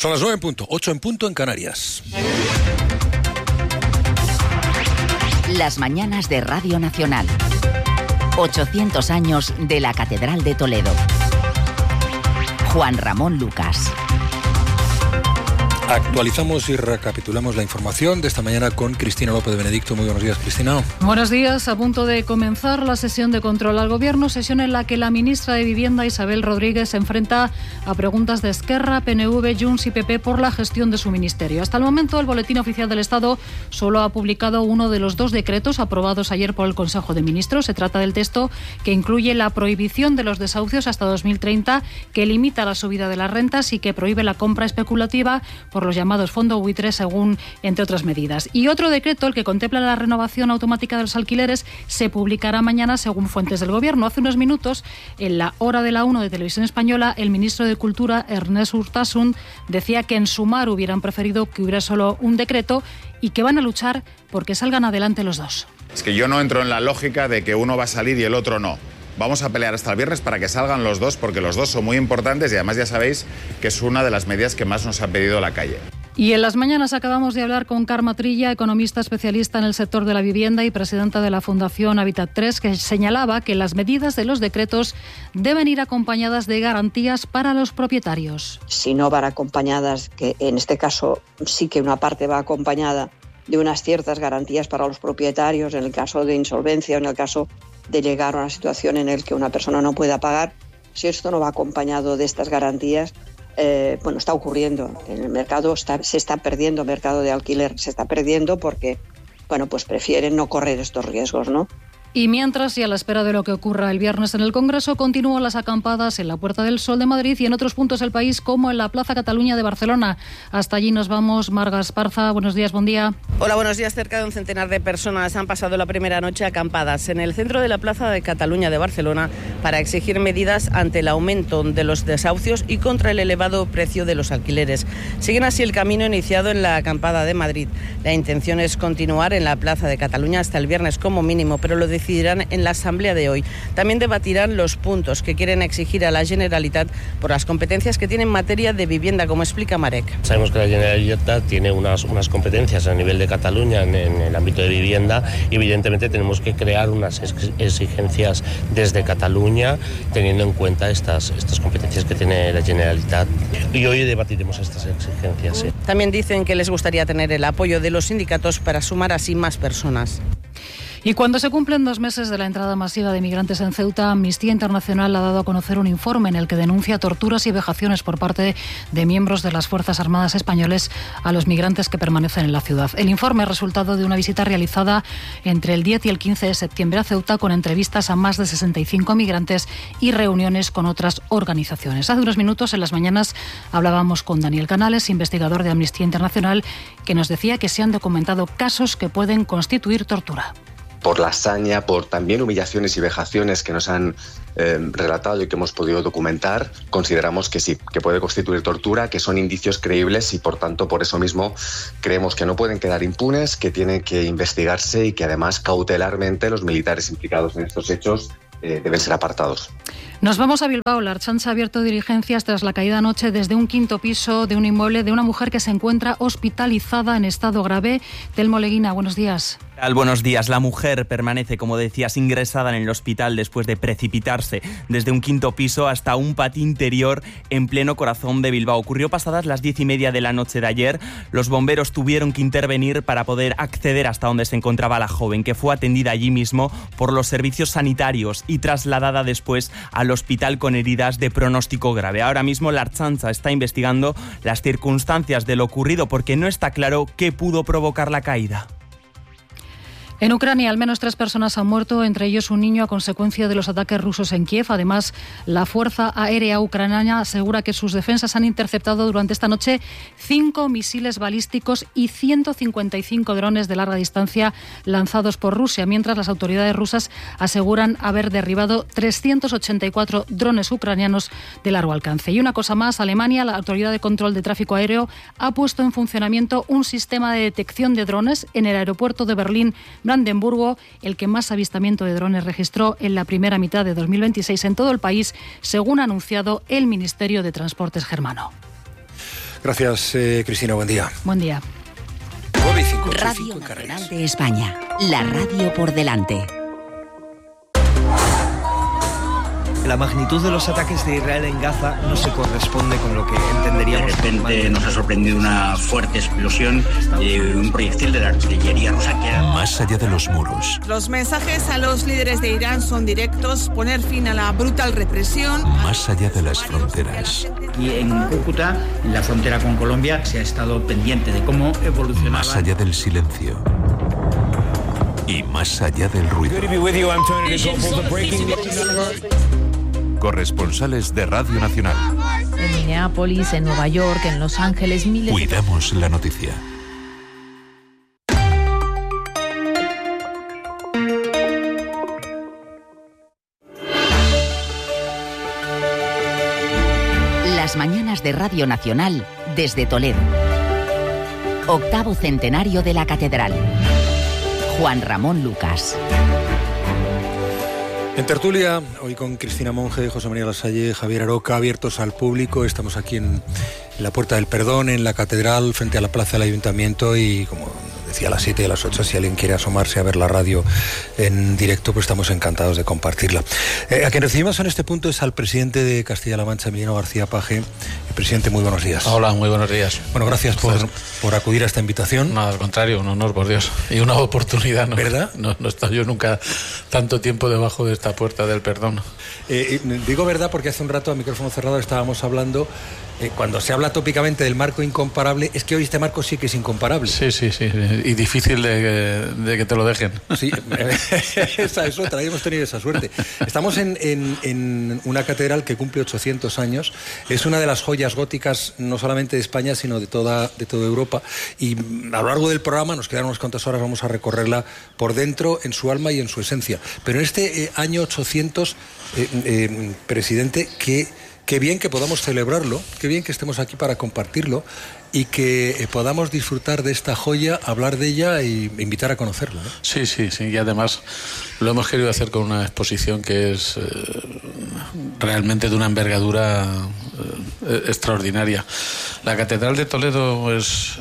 Son las 9 en punto, 8 en punto en Canarias. Las mañanas de Radio Nacional. 800 años de la Catedral de Toledo. Juan Ramón Lucas. Actualizamos y recapitulamos la información de esta mañana con Cristina López de Benedicto. Muy buenos días, Cristina. Buenos días. A punto de comenzar la sesión de control al Gobierno, sesión en la que la ministra de Vivienda, Isabel Rodríguez, se enfrenta a preguntas de Esquerra, PNV, Junts y PP por la gestión de su ministerio. Hasta el momento, el Boletín Oficial del Estado solo ha publicado uno de los 2 decretos aprobados ayer por el Consejo de Ministros. Se trata del texto que incluye la prohibición de los desahucios hasta 2030, que limita la subida de las rentas y que prohíbe la compra especulativa por los llamados fondos buitres, según entre otras medidas. Y otro decreto, el que contempla la renovación automática de los alquileres, se publicará mañana, según fuentes del Gobierno. Hace unos minutos, en la hora de la 1 de Televisión Española, el ministro de Cultura, Ernest Urtasun, decía que en Sumar hubieran preferido que hubiera solo un decreto y que van a luchar porque salgan adelante los dos. Es que yo no entro en la lógica de que uno va a salir y el otro no. Vamos a pelear hasta el viernes para que salgan los dos, porque los dos son muy importantes y además ya sabéis que es una de las medidas que más nos ha pedido la calle. Y en las mañanas acabamos de hablar con Carme Trilla, economista especialista en el sector de la vivienda y presidenta de la Fundación Habitat 3, que señalaba que las medidas de los decretos deben ir acompañadas de garantías para los propietarios. Si no van acompañadas, que en este caso sí que una parte va acompañada de unas ciertas garantías para los propietarios, en el caso de insolvencia o en el caso de llegar a una situación en la que una persona no pueda pagar. Si esto no va acompañado de estas garantías, está ocurriendo. En el mercado se está perdiendo, mercado de alquiler se está perdiendo porque, prefieren no correr estos riesgos, ¿no? Y mientras, y a la espera de lo que ocurra el viernes en el Congreso, continúan las acampadas en la Puerta del Sol de Madrid y en otros puntos del país, como en la Plaza Cataluña de Barcelona. Hasta allí nos vamos. Marga Esparza, buenos días, buen día. Hola, buenos días. Cerca de un centenar de personas han pasado la primera noche acampadas en el centro de la Plaza de Cataluña de Barcelona para exigir medidas ante el aumento de los desahucios y contra el elevado precio de los alquileres. Siguen así el camino iniciado en la acampada de Madrid. La intención es continuar en la Plaza de Cataluña hasta el viernes como mínimo, pero lo decidirán en la asamblea de hoy. También debatirán los puntos que quieren exigir a la Generalitat por las competencias que tiene en materia de vivienda, como explica Marek. Sabemos que la Generalitat tiene unas competencias a nivel de Cataluña en el ámbito de vivienda y evidentemente tenemos que crear unas exigencias desde Cataluña teniendo en cuenta estas competencias que tiene la Generalitat. Y hoy debatiremos estas exigencias. Sí. También dicen que les gustaría tener el apoyo de los sindicatos para sumar así más personas. Y cuando se cumplen 2 meses de la entrada masiva de migrantes en Ceuta, Amnistía Internacional ha dado a conocer un informe en el que denuncia torturas y vejaciones por parte de miembros de las Fuerzas Armadas españoles a los migrantes que permanecen en la ciudad. El informe es resultado de una visita realizada entre el 10 y el 15 de septiembre a Ceuta, con entrevistas a más de 65 migrantes y reuniones con otras organizaciones. Hace unos minutos, en las mañanas, hablábamos con Daniel Canales, investigador de Amnistía Internacional, que nos decía que se han documentado casos que pueden constituir tortura. Por la hazaña, por también humillaciones y vejaciones que nos han relatado y que hemos podido documentar, consideramos que sí, que puede constituir tortura, que son indicios creíbles y por tanto por eso mismo creemos que no pueden quedar impunes, que tienen que investigarse y que además cautelarmente los militares implicados en estos hechos deben ser apartados. Nos vamos a Bilbao. La Ertzaintza ha abierto diligencias tras la caída anoche desde un 5º piso de un inmueble de una mujer que se encuentra hospitalizada en estado grave. Telmo Leguina, buenos días. Buenos días. La mujer permanece, como decías, ingresada en el hospital después de precipitarse desde un 5º piso hasta un patio interior en pleno corazón de Bilbao. Ocurrió pasadas las 10:30 de la noche de ayer. Los bomberos tuvieron que intervenir para poder acceder hasta donde se encontraba la joven, que fue atendida allí mismo por los servicios sanitarios y trasladada después al hospital con heridas de pronóstico grave. Ahora mismo la Ertzaintza está investigando las circunstancias de lo ocurrido porque no está claro qué pudo provocar la caída. En Ucrania, al menos 3 personas han muerto, entre ellos un niño, a consecuencia de los ataques rusos en Kiev. Además, la Fuerza Aérea Ucraniana asegura que sus defensas han interceptado durante esta noche 5 misiles balísticos y 155 drones de larga distancia lanzados por Rusia, mientras las autoridades rusas aseguran haber derribado 384 drones ucranianos de largo alcance. Y una cosa más, Alemania, la Autoridad de Control de Tráfico Aéreo, ha puesto en funcionamiento un sistema de detección de drones en el aeropuerto de Berlín-Brandenburgo, el que más avistamiento de drones registró en la primera mitad de 2026 en todo el país, según ha anunciado el Ministerio de Transportes germano. Gracias, Cristina, buen día. Buen día. 9:05, Radio Nacional de España, la radio por delante. La magnitud de los ataques de Israel en Gaza no se corresponde con lo que entenderíamos. De repente nos ha sorprendido una fuerte explosión y un proyectil de la artillería rusa que... Más allá de los muros. Los mensajes a los líderes de Irán son directos: poner fin a la brutal represión. Más allá de las fronteras. Y en Cúcuta, en la frontera con Colombia, se ha estado pendiente de cómo evolucionaba. Más allá del silencio. Y más allá del ruido. Corresponsales de Radio Nacional. En Minneapolis, en Nueva York, en Los Ángeles, miles. Cuidamos la noticia. Las mañanas de Radio Nacional desde Toledo. 8º centenario de la Catedral. Juan Ramón Lucas. En tertulia, hoy con Cristina Monge, José María Lasalle, Javier Aroca, abiertos al público. Estamos aquí en la Puerta del Perdón, en la Catedral, frente a la Plaza del Ayuntamiento, y como decía, a las 7 y a las 8, si alguien quiere asomarse a ver la radio en directo, pues estamos encantados de compartirla. A quien recibimos en este punto es al presidente de Castilla-La Mancha, Emiliano García Paje. Presidente, muy buenos días. Hola, muy buenos días. Bueno, gracias por acudir a esta invitación. No, al contrario, un honor, por Dios. Y una oportunidad, ¿no? ¿Verdad? No he estado yo nunca tanto tiempo debajo de esta Puerta del Perdón. Digo verdad porque hace un rato, a micrófono cerrado, estábamos hablando, cuando se habla tópicamente del marco incomparable, es que hoy este marco sí que es incomparable. Sí. Y difícil de que te lo dejen. Sí, esa es otra, hemos tenido esa suerte. Estamos en una catedral que cumple 800 años. Es una de las joyas góticas, no solamente de España, sino de toda Europa. Y a lo largo del programa, nos quedan unas cuantas horas, vamos a recorrerla por dentro, en su alma y en su esencia. Pero en este año 800, presidente, qué bien que podamos celebrarlo, qué bien que estemos aquí para compartirlo y que podamos disfrutar de esta joya, hablar de ella e invitar a conocerla, ¿no? Sí, y además lo hemos querido hacer con una exposición que es realmente de una envergadura extraordinaria. La Catedral de Toledo es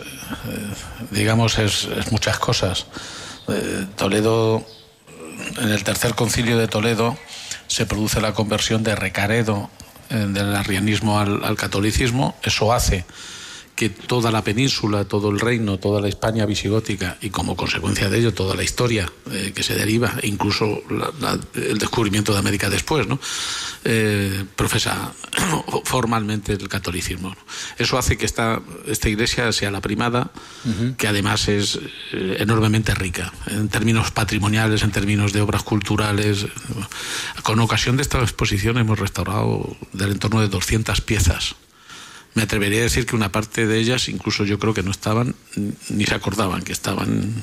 muchas cosas. Toledo, en el Tercer Concilio de Toledo, se produce la conversión de Recaredo del arrianismo al catolicismo. Eso hace que toda la península, todo el reino, toda la España visigótica y como consecuencia de ello toda la historia que se deriva, incluso el descubrimiento de América después, ¿no? Profesa formalmente el catolicismo, ¿no? Eso hace que esta iglesia sea la primada, que además es enormemente rica en términos patrimoniales, en términos de obras culturales. Con ocasión de esta exposición hemos restaurado del entorno de 200 piezas. Me atrevería a decir que una parte de ellas, incluso yo creo que no estaban, ni se acordaban que estaban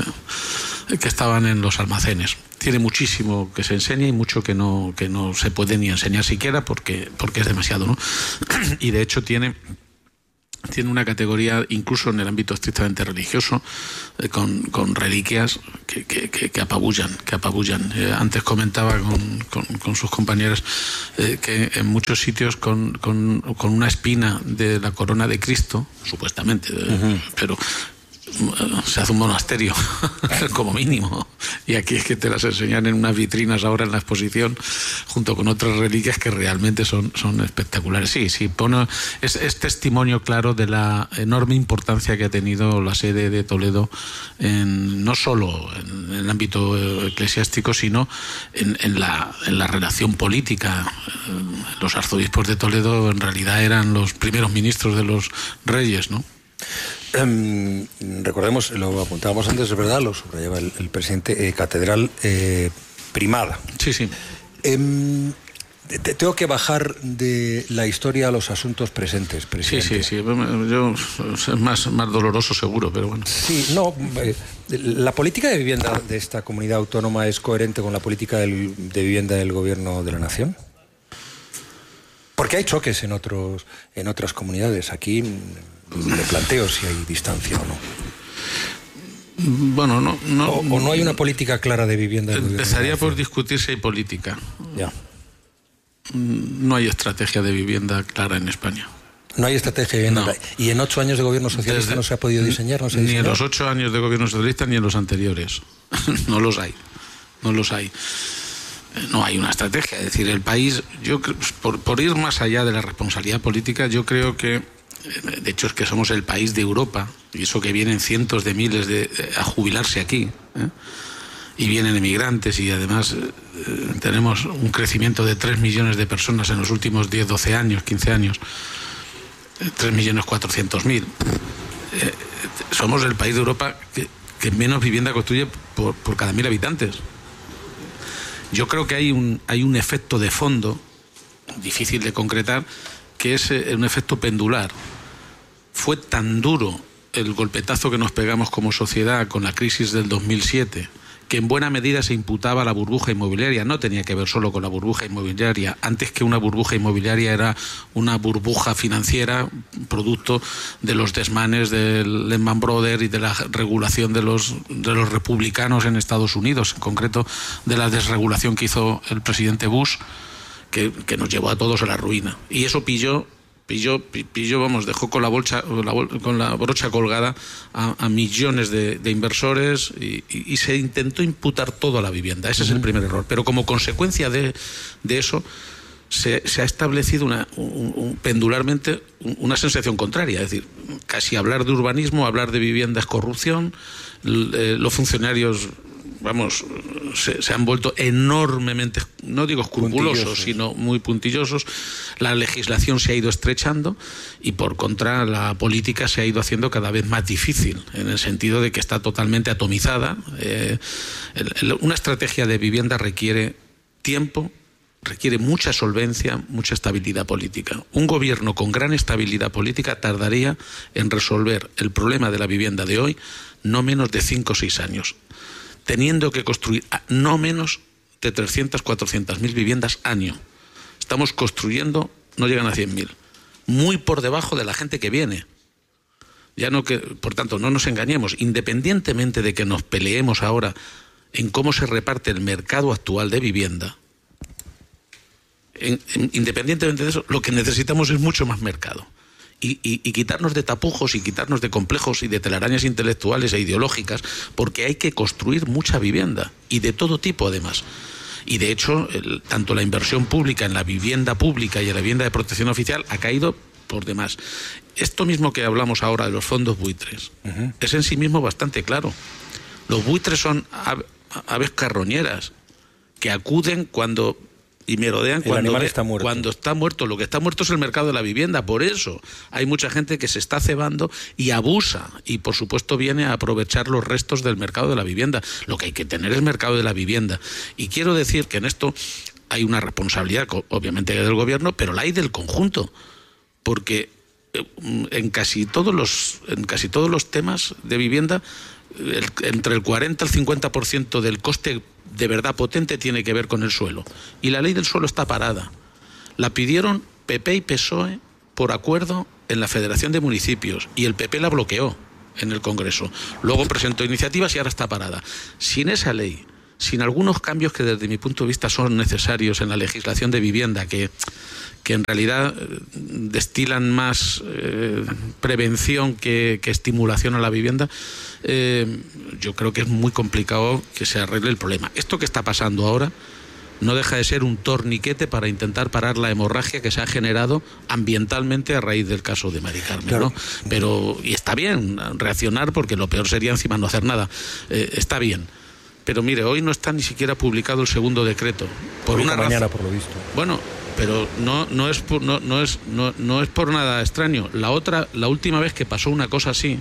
en los almacenes. Tiene muchísimo que se enseña y mucho que no se puede ni enseñar siquiera porque es demasiado, ¿no? Y de hecho tiene una categoría, incluso en el ámbito estrictamente religioso, con reliquias que apabullan. Antes comentaba con sus compañeros que en muchos sitios con una espina de la corona de Cristo, supuestamente, pero se hace un monasterio como mínimo, y aquí es que te las enseñan en unas vitrinas ahora en la exposición junto con otras reliquias que realmente son espectaculares. Sí, es testimonio claro de la enorme importancia que ha tenido la sede de Toledo no solo en el ámbito eclesiástico, sino en la relación política. Los arzobispos de Toledo en realidad eran los primeros ministros de los reyes, ¿no? Recordemos, lo apuntábamos antes, es verdad, lo subrayaba el presidente, catedral primada. Sí. Tengo que bajar de la historia a los asuntos presentes, presidente. Sí. Es más doloroso seguro, pero bueno. Sí, la política de vivienda de esta comunidad autónoma es coherente con la política de vivienda del Gobierno de la Nación. Porque hay choques en otras comunidades. Aquí me planteo si hay distancia o no. Bueno, no. O no hay una política clara de vivienda del Gobierno. Empezaría por discutir si hay política. Ya. No hay estrategia de vivienda clara en España. No hay estrategia de vivienda. No. Y en 8 años de gobierno socialista no se ha podido diseñar, no se Ni en los 8 años de gobierno socialista ni en los anteriores. No los hay. No hay una estrategia. Es decir, el país, yo por ir más allá de la responsabilidad política, yo creo que, de hecho, es que somos el país de Europa, y eso que vienen cientos de miles a jubilarse aquí, y vienen emigrantes, y además tenemos un crecimiento de 3 millones de personas en los últimos 10, 12 años, 15 años, 3.400.000. Somos el país de Europa que menos vivienda construye por cada 1.000 habitantes. Yo creo que hay un efecto de fondo, difícil de concretar, que es un efecto pendular. Fue tan duro el golpetazo que nos pegamos como sociedad con la crisis del 2007, que en buena medida se imputaba a la burbuja inmobiliaria. No tenía que ver solo con la burbuja inmobiliaria. Antes que una burbuja inmobiliaria era una burbuja financiera, producto de los desmanes del Lehman Brothers y de la regulación de los republicanos en Estados Unidos, en concreto de la desregulación que hizo el presidente Bush, que nos llevó a todos a la ruina. Y eso pilló, dejó con la brocha colgada a millones de inversores y se intentó imputar todo a la vivienda. Ese es el primer error. Pero como consecuencia de eso se ha establecido pendularmente una sensación contraria. Es decir, casi hablar de urbanismo, hablar de vivienda es corrupción. Los funcionarios se han vuelto enormemente, no digo escrupulosos, sino muy puntillosos. La legislación se ha ido estrechando y, por contra, la política se ha ido haciendo cada vez más difícil, en el sentido de que está totalmente atomizada. Una estrategia de vivienda requiere tiempo, requiere mucha solvencia, mucha estabilidad política. Un gobierno con gran estabilidad política tardaría en resolver el problema de la vivienda de hoy no menos de 5 o 6 años. Teniendo que construir no menos de 300, 400.000 viviendas año. Estamos construyendo, no llegan a 100.000. Muy por debajo de la gente que viene. Por tanto, no nos engañemos. Independientemente de que nos peleemos ahora en cómo se reparte el mercado actual de vivienda, independientemente de eso, lo que necesitamos es mucho más mercado. Y quitarnos de tapujos y quitarnos de complejos y de telarañas intelectuales e ideológicas, porque hay que construir mucha vivienda, y de todo tipo además. Y de hecho, tanto la inversión pública en la vivienda pública y en la vivienda de protección oficial ha caído por demás. Esto mismo que hablamos ahora de los fondos buitres, es en sí mismo bastante claro. Los buitres son aves carroñeras que acuden y merodean cuando está muerto. Lo que está muerto es el mercado de la vivienda. Por eso hay mucha gente que se está cebando y abusa, y por supuesto viene a aprovechar los restos del mercado de la vivienda. Lo que hay que tener es mercado de la vivienda. Y quiero decir que en esto hay una responsabilidad, obviamente, del gobierno, pero la hay del conjunto. Porque en casi todos los temas de vivienda, entre el 40 y el 50% del coste de verdad potente tiene que ver con el suelo. Y la ley del suelo está parada. La pidieron PP y PSOE por acuerdo en la Federación de Municipios, y el PP la bloqueó en el Congreso. Luego presentó iniciativas y ahora está parada. Sin esa ley, sin algunos cambios que desde mi punto de vista son necesarios en la legislación de vivienda, que en realidad destilan más prevención que estimulación a la vivienda, yo creo que es muy complicado que se arregle el problema. Esto que está pasando ahora no deja de ser un torniquete para intentar parar la hemorragia que se ha generado ambientalmente a raíz del caso de Mari Carmen, claro. ¿No? Y está bien reaccionar, porque lo peor sería encima no hacer nada. Está bien. Pero mire, hoy no está ni siquiera publicado el segundo decreto. Por una mañana, por lo visto. Bueno, pero no es por nada extraño. La última vez que pasó una cosa así,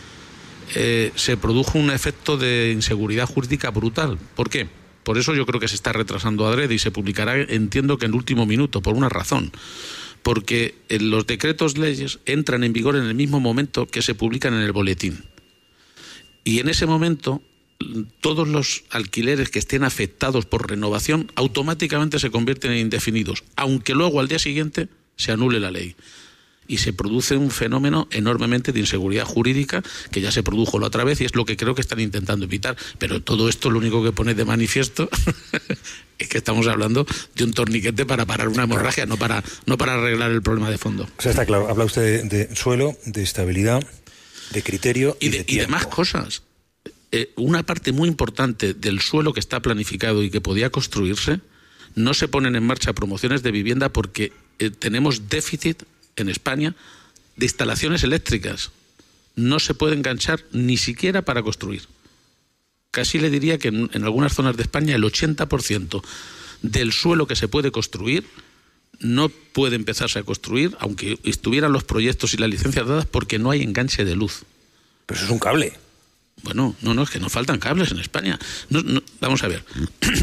se produjo un efecto de inseguridad jurídica brutal. ¿Por qué? Por eso yo creo que se está retrasando adrede y se publicará, entiendo que en el último minuto, por una razón. Porque los decretos leyes entran en vigor en el mismo momento que se publican en el boletín. Y en ese momento, todos los alquileres que estén afectados por renovación automáticamente se convierten en indefinidos, aunque luego al día siguiente se anule la ley. y se produce un fenómeno enormemente de inseguridad jurídica que ya se produjo la otra vez y es lo que creo que están intentando evitar. Pero todo esto lo único que pone de manifiesto es que estamos hablando de un torniquete para parar una hemorragia, no para arreglar el problema de fondo. O sea, está claro, habla usted de suelo, de estabilidad, de criterio y de más cosas. Una parte muy importante del suelo que está planificado y que podía construirse, no se ponen en marcha promociones de vivienda porque tenemos déficit en España de instalaciones eléctricas. No se puede enganchar ni siquiera para construir. Casi le diría que en algunas zonas de España el 80% del suelo que se puede construir no puede empezarse a construir, aunque estuvieran los proyectos y las licencias dadas, porque no hay enganche de luz. Pero eso es un cable. Bueno, no, es que nos faltan cables en España. No, vamos a ver.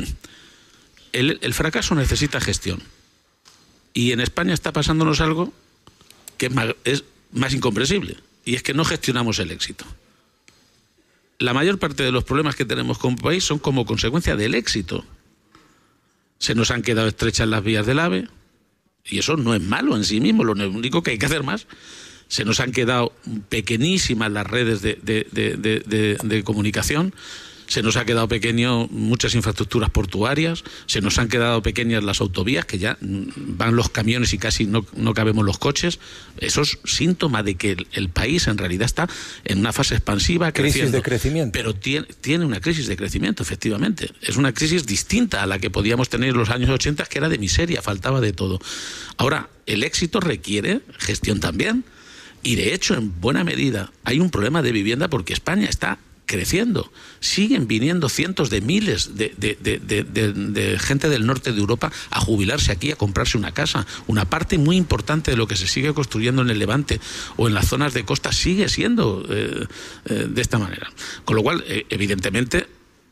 El fracaso necesita gestión. Y en España está pasándonos algo que es más incomprensible, y es que no gestionamos el éxito. La mayor parte de los problemas que tenemos como país son como consecuencia del éxito. Se nos han quedado estrechas las vías del AVE, y eso no es malo en sí mismo, lo único que hay que hacer más. Se nos han quedado pequeñísimas las redes de comunicación, se nos ha quedado pequeño muchas infraestructuras portuarias, se nos han quedado pequeñas las autovías, que ya van los camiones y casi no cabemos los coches. Eso es síntoma de que el país en realidad está en una fase expansiva, creciendo. Crisis de crecimiento. Pero tiene una crisis de crecimiento, efectivamente. Es una crisis distinta a la que podíamos tener en los años 80, que era de miseria, faltaba de todo. Ahora, el éxito requiere gestión también. Y de hecho, en buena medida, hay un problema de vivienda porque España está creciendo. Siguen viniendo cientos de miles de gente del norte de Europa a jubilarse aquí, a comprarse una casa. Una parte muy importante de lo que se sigue construyendo en el Levante o en las zonas de costa sigue siendo de esta manera. Con lo cual, evidentemente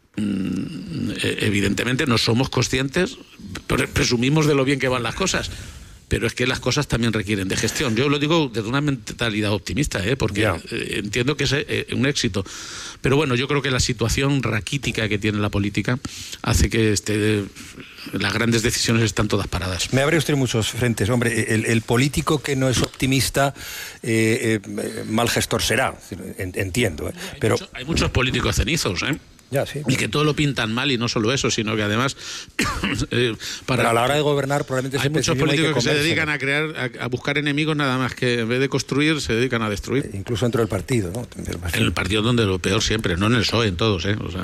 no somos conscientes, presumimos de lo bien que van las cosas. Pero es que las cosas también requieren de gestión. Yo lo digo desde una mentalidad optimista, porque entiendo que es un éxito. Pero bueno, yo creo que la situación raquítica que tiene la política hace que las grandes decisiones están todas paradas. Me abre usted muchos frentes. Hombre, el político que no es optimista, mal gestor será, entiendo. Pero hay muchos políticos cenizos, Ya, sí. Y que todo lo pintan mal, y no solo eso, sino que además para a la hora de gobernar probablemente hay muchos políticos que se dedican a buscar enemigos nada más, que en vez de construir se dedican a destruir. Incluso dentro del partido, ¿no? En el partido donde lo peor siempre, no en el PSOE, en todos,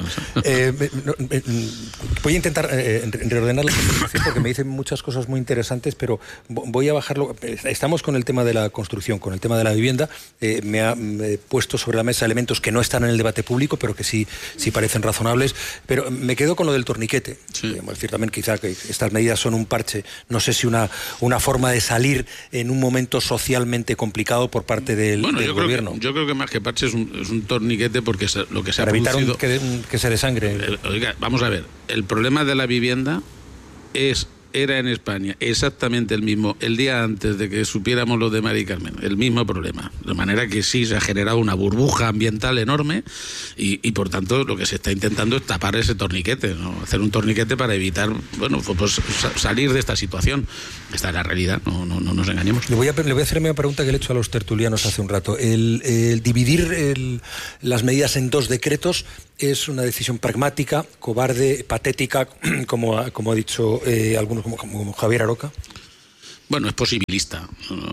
voy a intentar reordenar la conversación porque me dicen muchas cosas muy interesantes, pero voy a bajarlo. Estamos con el tema de la construcción, con el tema de la vivienda. Me ha puesto sobre la mesa elementos que no están en el debate público, pero que sí parecen razonables, pero me quedo con lo del torniquete. Sí. Es decir, también quizá que estas medidas son un parche, no sé si una forma de salir en un momento socialmente complicado por parte del gobierno. Yo creo que más que parche es un torniquete, porque lo que se ha producido... Para evitar que se desangre. Oiga, vamos a ver, el problema de la vivienda era en España exactamente el mismo el día antes de que supiéramos lo de Mari Carmen, el mismo problema, de manera que sí se ha generado una burbuja ambiental enorme y por tanto lo que se está intentando es tapar ese torniquete, ¿no? Hacer un torniquete para evitar, pues salir de esta situación. Esta es la realidad, no nos engañemos. Le voy a hacer una pregunta que le he hecho a los tertulianos hace un rato. El dividir las medidas en dos decretos es una decisión pragmática, cobarde, patética, como ha dicho algunos, como Javier Aroca. Bueno, es posibilista.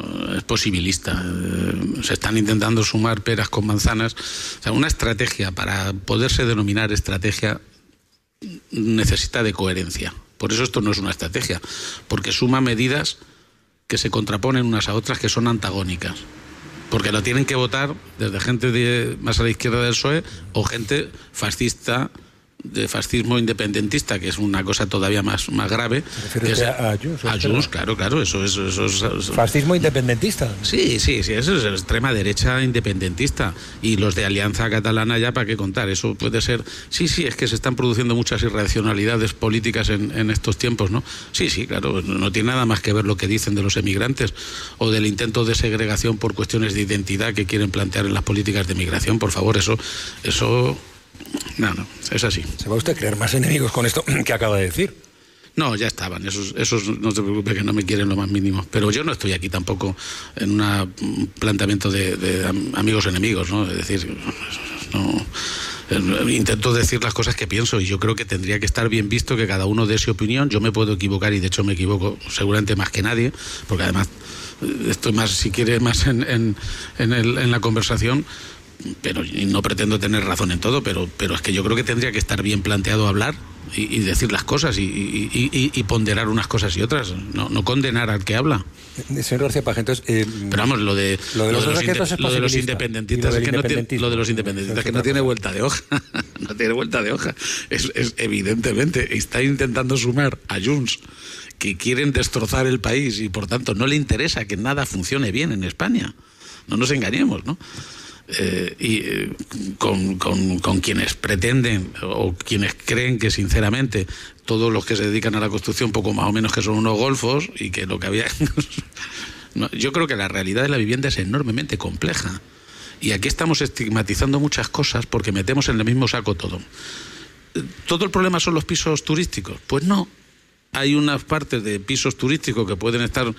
Se están intentando sumar peras con manzanas. O sea, una estrategia, para poderse denominar estrategia, necesita de coherencia. Por eso esto no es una estrategia, porque suma medidas que se contraponen unas a otras, que son antagónicas. Porque lo tienen que votar desde gente más a la izquierda del PSOE o gente fascista, de fascismo independentista, que es una cosa todavía más grave. A Junts, claro, eso es... ¿Fascismo independentista? Sí, eso es extrema derecha independentista. Y los de Alianza Catalana, ya para qué contar, eso puede ser... Sí, es que se están produciendo muchas irracionalidades políticas en estos tiempos, ¿no? Sí, claro, no tiene nada más que ver lo que dicen de los emigrantes o del intento de segregación por cuestiones de identidad que quieren plantear en las políticas de migración. Por favor, eso No, es así. ¿Se va usted a crear más enemigos con esto que acaba de decir? No, ya estaban, esos no te preocupes que no me quieren lo más mínimo. Pero yo no estoy aquí tampoco en un planteamiento de amigos enemigos, ¿no? Es decir, no, intento decir las cosas que pienso y yo creo que tendría que estar bien visto que cada uno dé su opinión. Yo me puedo equivocar y de hecho me equivoco seguramente más que nadie, porque además estoy más, si quiere, más en la conversación. Pero y no pretendo tener razón en todo, pero es que yo creo que tendría que estar bien planteado hablar y decir las cosas y ponderar unas cosas y otras, no condenar al que habla. Señor García Paje, entonces... pero vamos, lo de los independentistas que no tiene vuelta de hoja. No tiene vuelta de hoja. Es evidentemente, está intentando sumar a Junts, que quieren destrozar el país y por tanto no le interesa que nada funcione bien en España. No nos engañemos, ¿no? Con quienes pretenden o quienes creen que sinceramente todos los que se dedican a la construcción poco más o menos que son unos golfos y que lo que había... No, yo creo que la realidad de la vivienda es enormemente compleja y aquí estamos estigmatizando muchas cosas porque metemos en el mismo saco todo. ¿Todo el problema son los turísticos? Pues no. Hay unas partes de pisos turísticos que pueden estar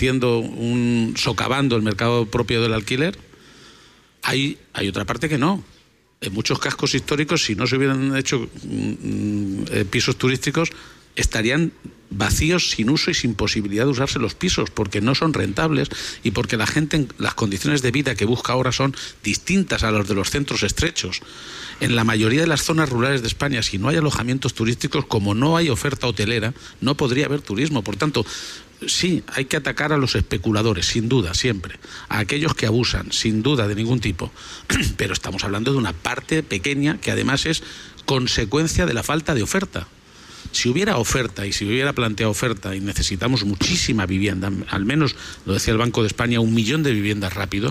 socavando el mercado propio del alquiler. Hay otra parte que no. En muchos cascos históricos, si no se hubieran hecho pisos turísticos, estarían vacíos, sin uso y sin posibilidad de usarse los pisos, porque no son rentables y porque la gente, las condiciones de vida que busca ahora son distintas a las de los centros estrechos. En la mayoría de las zonas rurales de España, si no hay alojamientos turísticos, como no hay oferta hotelera, no podría haber turismo. Por tanto, sí, hay que atacar a los especuladores, sin duda, siempre. A aquellos que abusan, sin duda, de ningún tipo. Pero estamos hablando de una parte pequeña que además es consecuencia de la falta de oferta. Si hubiera oferta y si hubiera planteado oferta y necesitamos muchísima vivienda, al menos, lo decía el Banco de España, 1 millón de viviendas rápido,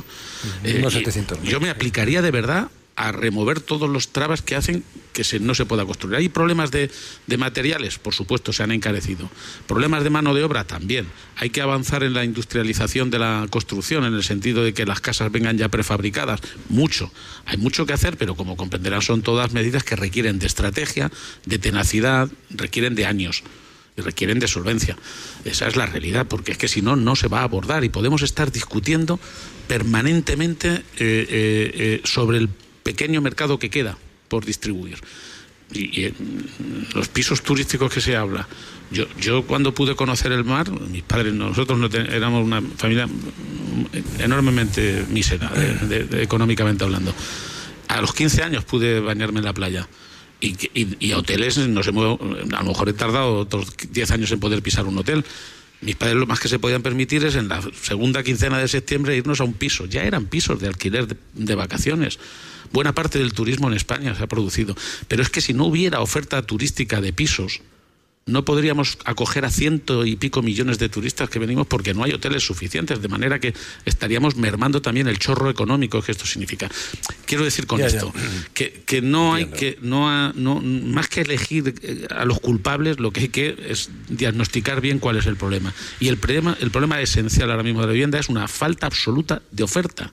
yo me aplicaría de verdad a remover todos los trabas que hacen que no se pueda construir. Hay problemas de materiales, por supuesto, se han encarecido. Problemas de mano de obra también. Hay que avanzar en la industrialización de la construcción, en el sentido de que las casas vengan ya prefabricadas. Mucho. Hay mucho que hacer, pero como comprenderán, son todas medidas que requieren de estrategia, de tenacidad, requieren de años y requieren de solvencia. Esa es la realidad, porque es que si no, no se va a abordar y podemos estar discutiendo permanentemente sobre el pequeño mercado que queda por distribuir. Y los pisos turísticos que se habla, yo cuando pude conocer el mar, mis padres, nosotros éramos una familia enormemente mísera, económicamente hablando. A los 15 años pude bañarme en la playa. Y a hoteles, no sé, a lo mejor he tardado otros 10 años en poder pisar un hotel. Mis padres lo más que se podían permitir es en la segunda quincena de septiembre irnos a un piso. Ya eran pisos de alquiler de vacaciones. Buena parte del turismo en España se ha producido. Pero es que si no hubiera oferta turística de pisos, no podríamos acoger a 100 y pico millones de turistas que venimos porque no hay hoteles suficientes, de manera que estaríamos mermando también el chorro económico que esto significa. Quiero decir con esto que no hay que más que elegir a los culpables, lo que hay que es diagnosticar bien cuál es el problema. Y el problema esencial ahora mismo de la vivienda es una falta absoluta de oferta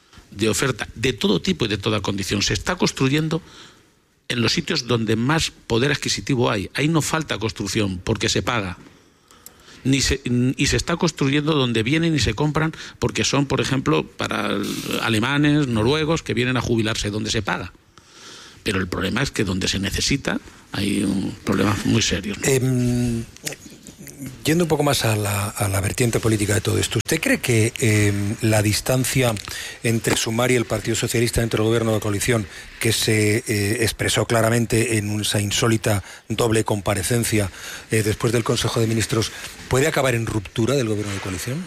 de todo tipo y de toda condición. Se está construyendo en los sitios donde más poder adquisitivo hay. Ahí no falta construcción porque se paga. Y se está construyendo donde vienen y se compran porque son, por ejemplo, para alemanes, noruegos, que vienen a jubilarse, donde se paga. Pero el problema es que donde se necesita hay un problema muy serio, ¿no? Yendo un poco más a la vertiente política de todo esto, ¿usted cree que la distancia entre Sumar y el Partido Socialista dentro del gobierno de coalición, que se expresó claramente en esa insólita doble comparecencia después del Consejo de Ministros, puede acabar en ruptura del gobierno de coalición?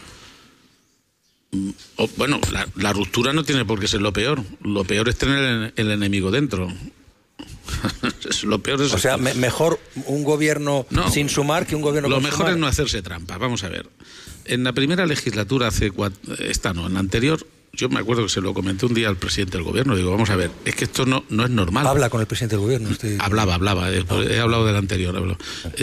Bueno, la ruptura no tiene por qué ser lo peor. Lo peor es tener el enemigo dentro. Lo peor es, o sea, mejor un gobierno sin Sumar que un gobierno con Sumar. Lo mejor es no hacerse trampa. Vamos a ver. En la primera legislatura, en la anterior, yo me acuerdo que se lo comenté un día al presidente del gobierno. Digo, vamos a ver, es que esto no es normal. ¿Habla con el presidente del gobierno usted? Hablaba. He hablado del anterior.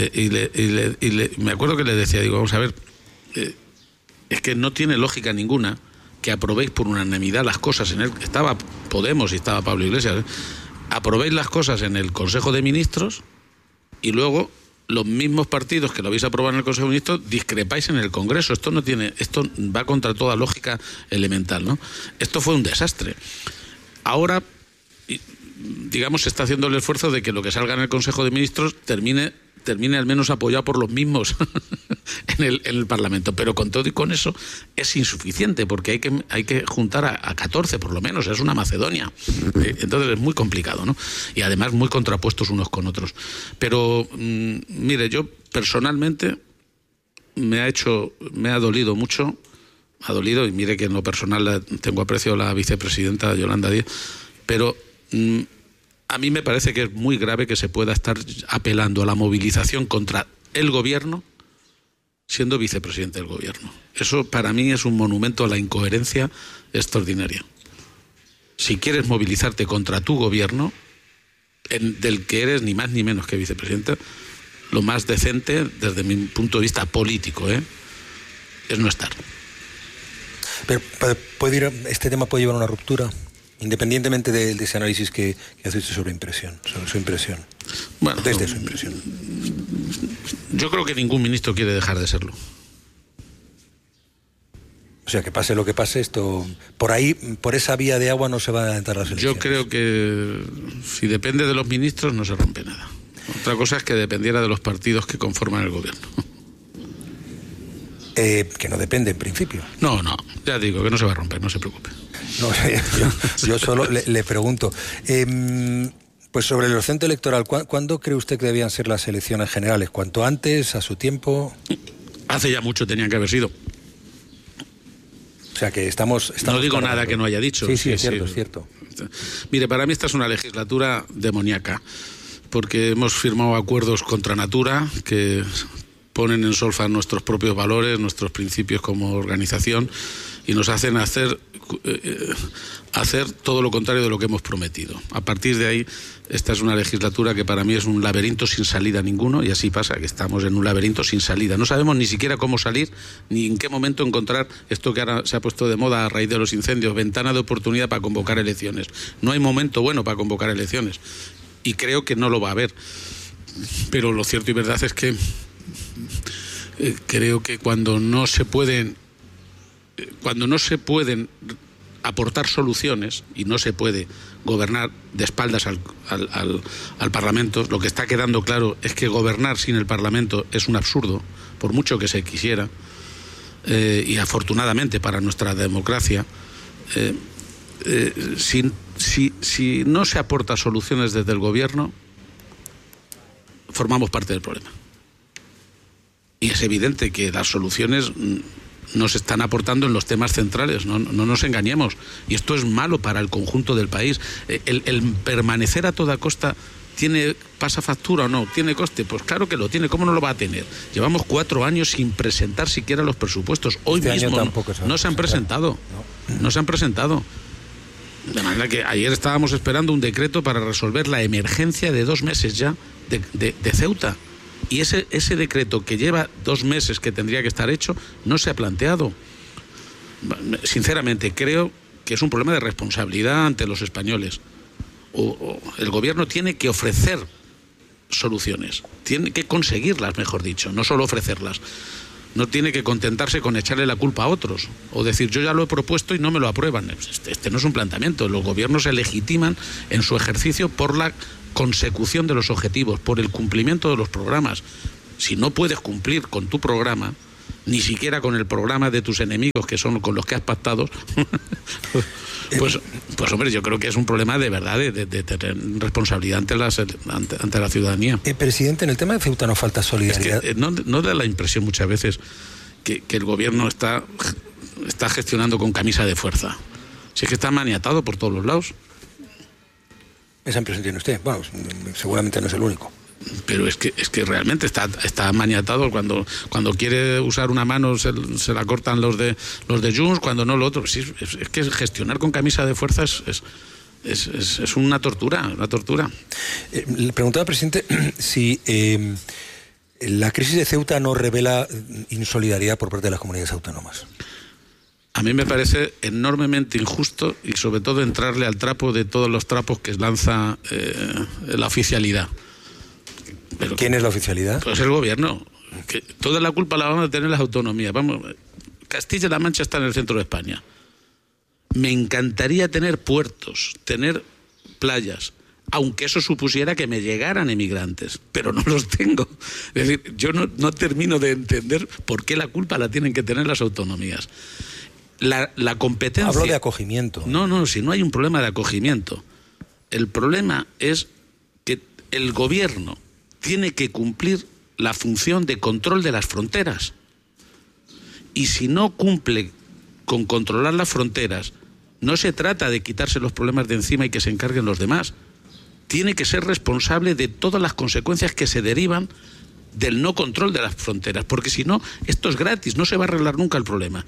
Me acuerdo que le decía, digo, vamos a ver, es que no tiene lógica ninguna que aprobéis por unanimidad las cosas. Estaba Podemos y estaba Pablo Iglesias, aprobéis las cosas en el Consejo de Ministros y luego los mismos partidos que lo habéis aprobado en el Consejo de Ministros discrepáis en el Congreso. Esto va contra toda lógica elemental, ¿no? Esto fue un desastre. Ahora, digamos, se está haciendo el esfuerzo de que lo que salga en el Consejo de Ministros termine al menos apoyado por los mismos en el Parlamento. Pero con todo y con eso es insuficiente, porque hay que juntar a 14 por lo menos, es una Macedonia. Entonces es muy complicado, ¿no? Y además muy contrapuestos unos con otros. Pero, mire, yo personalmente me ha dolido mucho, y mire que en lo personal tengo aprecio a la vicepresidenta Yolanda Díaz, pero a mí me parece que es muy grave que se pueda estar apelando a la movilización contra el gobierno siendo vicepresidente del gobierno. Eso para mí es un monumento a la incoherencia extraordinaria. Si quieres movilizarte contra tu gobierno, del que eres ni más ni menos que vicepresidente, lo más decente desde mi punto de vista político, es no estar. Pero este tema puede llevar a una ruptura, independientemente de ese análisis que hace usted sobre su impresión. Bueno, desde su impresión. Yo creo que ningún ministro quiere dejar de serlo. O sea, que pase lo que pase, esto por esa vía de agua no se van a adelantar las elecciones. Yo creo que si depende de los ministros no se rompe nada. Otra cosa es que dependiera de los partidos que conforman el gobierno. Que no depende en principio. No, ya digo que no se va a romper, no se preocupe. No, yo solo le pregunto, pues sobre el centro electoral, ¿cuándo cree usted que debían ser las elecciones generales? ¿Cuánto antes, a su tiempo? Hace ya mucho tenían que haber sido. O sea que estamos no digo nada que no haya dicho. Sí, es cierto. Mire, para mí esta es una legislatura demoníaca, porque hemos firmado acuerdos contra natura que ponen en solfa nuestros propios valores, nuestros principios como organización, y nos hacen hacer todo lo contrario de lo que hemos prometido. A partir de ahí, esta es una legislatura que para mí es un laberinto sin salida ninguno, y así pasa, que estamos en un laberinto sin salida. No sabemos ni siquiera cómo salir, ni en qué momento encontrar esto que ahora se ha puesto de moda a raíz de los incendios, ventana de oportunidad para convocar elecciones. No hay momento bueno para convocar elecciones, y creo que no lo va a haber. Pero lo cierto y verdad es que creo que cuando no se pueden aportar soluciones y no se puede gobernar de espaldas al Parlamento, lo que está quedando claro es que gobernar sin el Parlamento es un absurdo, por mucho que se quisiera, y afortunadamente para nuestra democracia, si no se aporta soluciones desde el gobierno, formamos parte del problema. Y es evidente que las soluciones nos están aportando en los temas centrales, no nos engañemos. Y esto es malo para el conjunto del país. El permanecer a toda costa ¿pasa factura o no? ¿Tiene coste? Pues claro que lo tiene. ¿Cómo no lo va a tener? Llevamos 4 años sin presentar siquiera los presupuestos. Hoy mismo no se han presentado. No se han presentado. De manera que ayer estábamos esperando un decreto para resolver la emergencia de 2 meses ya de Ceuta. Y ese decreto que lleva 2 meses que tendría que estar hecho no se ha planteado. Sinceramente, creo que es un problema de responsabilidad ante los españoles. El gobierno tiene que ofrecer soluciones, tiene que conseguirlas, mejor dicho, no solo ofrecerlas. No tiene que contentarse con echarle la culpa a otros o decir yo ya lo he propuesto y no me lo aprueban. Este no es un planteamiento. Los gobiernos se legitiman en su ejercicio por la consecución de los objetivos, por el cumplimiento de los programas. Si no puedes cumplir con tu programa, ni siquiera con el programa de tus enemigos, que son con los que has pactado, pues hombre, yo creo que es un problema de verdad de tener responsabilidad ante la ciudadanía. Presidente, en el tema de Ceuta no falta solidaridad. Es que, no da la impresión muchas veces que el gobierno está gestionando con camisa de fuerza. Si es que está maniatado por todos los lados. Esa impresión tiene usted. Bueno, seguramente no es el único. Pero es que realmente está maniatado. Cuando quiere usar una mano se la cortan los de Junts, cuando no lo otro. Sí, es que gestionar con camisa de fuerza es una tortura, Le preguntaba, presidente, si la crisis de Ceuta no revela insolidaridad por parte de las comunidades autónomas. A mí me parece enormemente injusto y sobre todo entrarle al trapo de todos los trapos que lanza la oficialidad. Pero ¿quién es la oficialidad? Pues el gobierno. Que toda la culpa la van a tener las autonomías. Vamos, Castilla-La Mancha está en el centro de España. Me encantaría tener puertos, tener playas, aunque eso supusiera que me llegaran emigrantes, pero no los tengo. Es decir, yo no termino de entender por qué la culpa la tienen que tener las autonomías. La competencia... Hablo de acogimiento. No, si no hay un problema de acogimiento. El problema es que el gobierno tiene que cumplir la función de control de las fronteras. Y si no cumple con controlar las fronteras, no se trata de quitarse los problemas de encima y que se encarguen los demás. Tiene que ser responsable de todas las consecuencias que se derivan del no control de las fronteras, porque si no, esto es gratis, no se va a arreglar nunca el problema.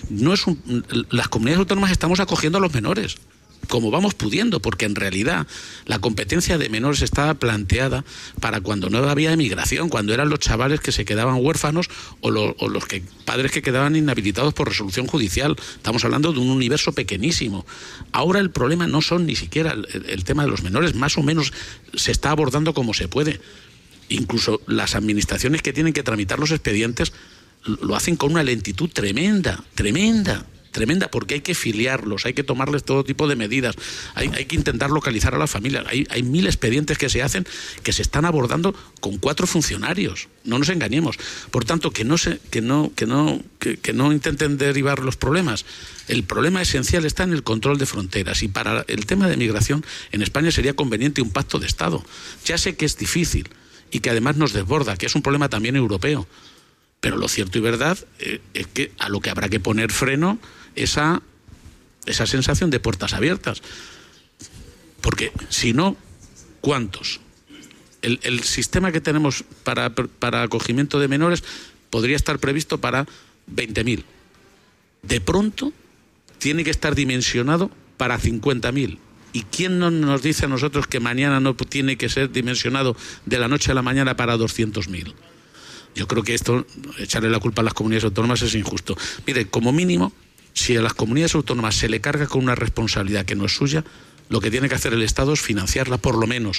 Las comunidades autónomas estamos acogiendo a los menores, como vamos pudiendo, porque en realidad la competencia de menores estaba planteada para cuando no había emigración, cuando eran los chavales que se quedaban huérfanos o los padres que quedaban inhabilitados por resolución judicial. Estamos hablando de un universo pequeñísimo. Ahora el problema no son ni siquiera el tema de los menores, más o menos se está abordando como se puede. Incluso las administraciones que tienen que tramitar los expedientes lo hacen con una lentitud tremenda, porque hay que filiarlos, hay que tomarles todo tipo de medidas, hay que intentar localizar a las familias. Hay 1000 expedientes que se hacen que se están abordando con 4 funcionarios, no nos engañemos. Por tanto, que no intenten derivar los problemas. El problema esencial está en el control de fronteras, y para el tema de migración en España sería conveniente un pacto de Estado. Ya sé que es difícil y que además nos desborda, que es un problema también europeo. Pero lo cierto y verdad es que a lo que habrá que poner freno esa sensación de puertas abiertas. Porque si no, ¿cuántos? El sistema que tenemos para acogimiento de menores podría estar previsto para 20.000. De pronto tiene que estar dimensionado para 50.000. ¿Y quién no nos dice a nosotros que mañana no tiene que ser dimensionado de la noche a la mañana para 200.000? Yo creo que esto, echarle la culpa a las comunidades autónomas es injusto. Mire, como mínimo, si a las comunidades autónomas se le carga con una responsabilidad que no es suya, lo que tiene que hacer el Estado es financiarla por lo menos.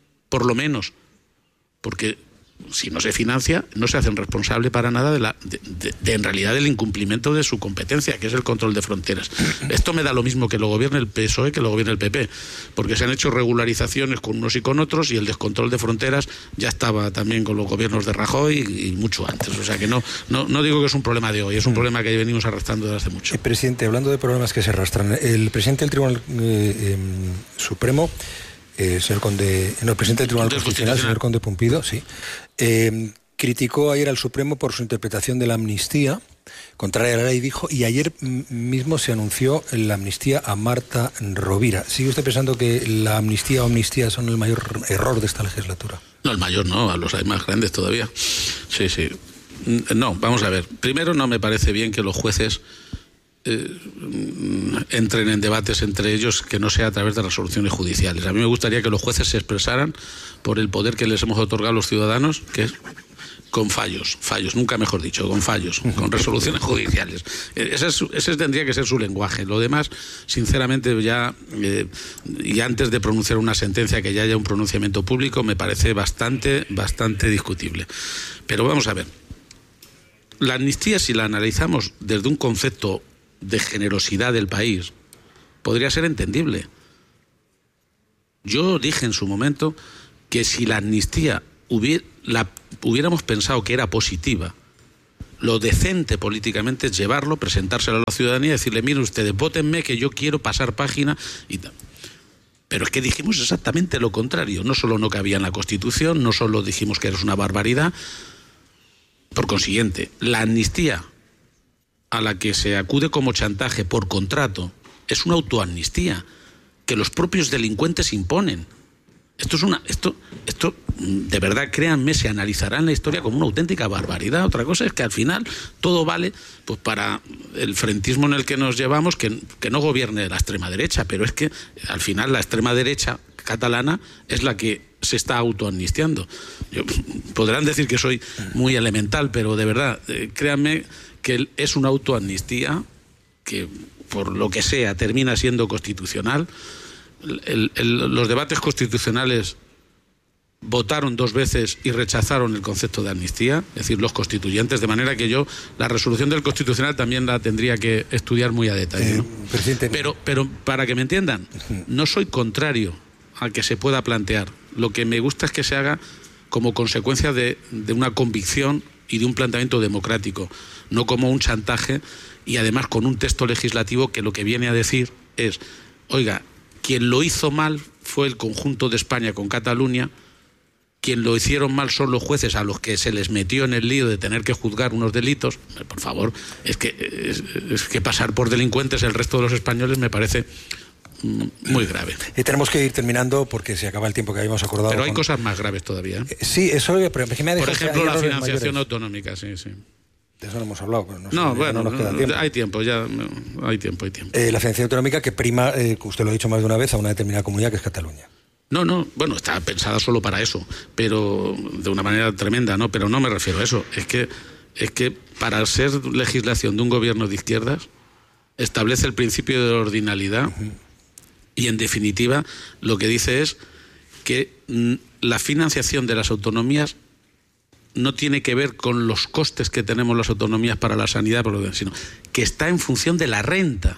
Porque si no se financia, no se hacen responsable para nada de en realidad del incumplimiento de su competencia, que es el control de fronteras. Esto me da lo mismo que lo gobierne el PSOE que lo gobierne el PP, porque se han hecho regularizaciones con unos y con otros, y el descontrol de fronteras ya estaba también con los gobiernos de Rajoy y mucho antes. O sea que no digo que es un problema de hoy, es un problema que venimos arrastrando desde hace mucho. Presidente, hablando de problemas que se arrastran, el presidente del Tribunal Supremo, el presidente del Tribunal Constitucional, señor Conde Pumpido, sí, criticó ayer al Supremo por su interpretación de la amnistía, contraria a la ley, dijo, y ayer mismo se anunció la amnistía a Marta Rovira. ¿Sigue usted pensando que la amnistía o amnistía son el mayor error de esta legislatura? No, el mayor no, los hay más grandes todavía. Sí. No, vamos a ver. Primero, no me parece bien que los jueces entren en debates entre ellos que no sea a través de resoluciones judiciales. A mí me gustaría que los jueces se expresaran por el poder que les hemos otorgado a los ciudadanos, que es con fallos, nunca mejor dicho, con fallos, con resoluciones judiciales. Ese tendría que ser su lenguaje. Lo demás, sinceramente, y antes de pronunciar una sentencia, que ya haya un pronunciamiento público, me parece bastante discutible. Pero vamos a ver. La amnistía, si la analizamos desde un concepto de generosidad del país, podría ser entendible. Yo dije en su momento que si la amnistía hubiéramos pensado que era positiva, lo decente políticamente es llevarlo, presentárselo a la ciudadanía y decirle, miren ustedes, vótenme que yo quiero pasar página y tal. Pero es que dijimos exactamente lo contrario. No solo no cabía en la Constitución, no solo dijimos que era una barbaridad. Por consiguiente, la amnistía a la que se acude como chantaje por contrato es una autoamnistía que los propios delincuentes imponen. Esto de verdad, créanme, se analizará en la historia como una auténtica barbaridad. Otra cosa es que al final todo vale pues para el frentismo en el que nos llevamos, que no gobierne la extrema derecha, pero es que al final la extrema derecha catalana es la que se está autoamnistiando. Podrán decir que soy muy elemental, pero de verdad, créanme que es una autoamnistía que, por lo que sea, termina siendo constitucional. Los debates constitucionales votaron 2 veces y rechazaron el concepto de amnistía, es decir, los constituyentes, de manera que yo la resolución del Constitucional también la tendría que estudiar muy a detalle, ¿no? Pero para que me entiendan, no soy contrario a que se pueda plantear. Lo que me gusta es que se haga como consecuencia de una convicción y de un planteamiento democrático, no como un chantaje, y además con un texto legislativo que lo que viene a decir es, oiga, quien lo hizo mal fue el conjunto de España con Cataluña, quien lo hicieron mal son los jueces a los que se les metió en el lío de tener que juzgar unos delitos. Por favor, es que pasar por delincuentes el resto de los españoles me parece muy grave. Y tenemos que ir terminando porque se acaba el tiempo que habíamos acordado. Pero hay cosas más graves todavía, ¿eh? Sí, eso pero me ha por ejemplo, la financiación autonómica, sí. De eso no hemos hablado. Pero no nos queda tiempo. Hay tiempo, hay tiempo. La financiación autonómica que prima, usted lo ha dicho más de una vez, a una determinada comunidad que es Cataluña. No, bueno, está pensada solo para eso, pero de una manera tremenda, ¿no? Pero no me refiero a eso. Es que para ser legislación de un gobierno de izquierdas establece el principio de ordinalidad y, en definitiva, lo que dice es que la financiación de las autonomías no tiene que ver con los costes que tenemos las autonomías para la sanidad, sino que está en función de la renta.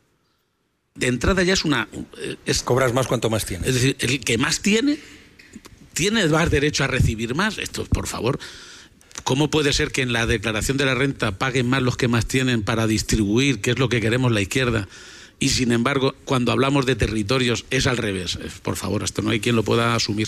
De entrada ya cobras más cuanto más tienes. Es decir, el que más tiene más derecho a recibir más. Esto, por favor, ¿cómo puede ser que en la declaración de la renta paguen más los que más tienen para distribuir, que es lo que queremos la izquierda? Y sin embargo, cuando hablamos de territorios es al revés. Por favor, esto no hay quien lo pueda asumir.